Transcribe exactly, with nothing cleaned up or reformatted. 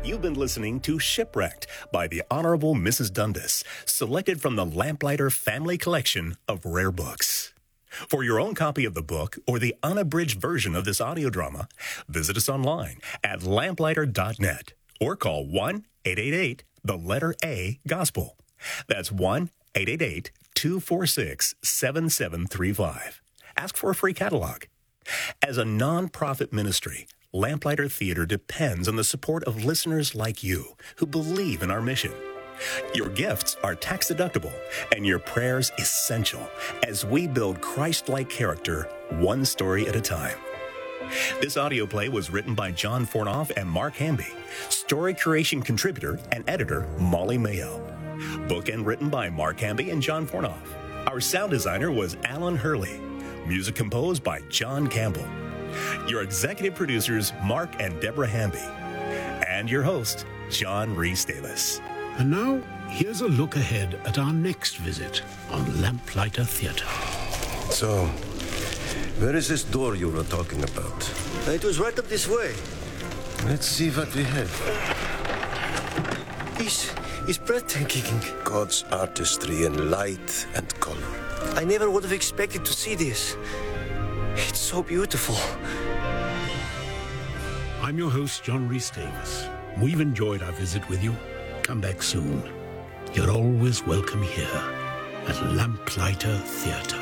You've been listening to Shipwrecked by the Honorable Missus Dundas, selected from the Lamplighter Family Collection of Rare Books. For your own copy of the book or the unabridged version of this audio drama, visit us online at lamplighter dot net or call one eight eight eight, the letter A, Gospel. That's one eight eight eight, two four six, seven seven three five. Ask for a free catalog. As a non-profit ministry, Lamplighter Theater depends on the support of listeners like you who believe in our mission. Your gifts are tax-deductible and your prayers essential as we build Christ-like character one story at a time. This audio play was written by John Fornoff and Mark Hamby, story creation contributor and editor Molly Mayo. Book and written by Mark Hamby and John Fornoff. Our sound designer was Alan Hurley. Music composed by John Campbell. Your executive producers, Mark and Deborah Hamby. And your host, John Rhys Davis. And now, here's a look ahead at our next visit on Lamplighter Theatre. So, where is this door you were talking about? It was right up this way. Let's see what we have. It's, it's breathtaking. God's artistry in light and color. I never would have expected to see this. It's so beautiful. I'm your host, John Rhys Davis. We've enjoyed our visit with you. Come back soon. You're always welcome here at Lamplighter Theatre.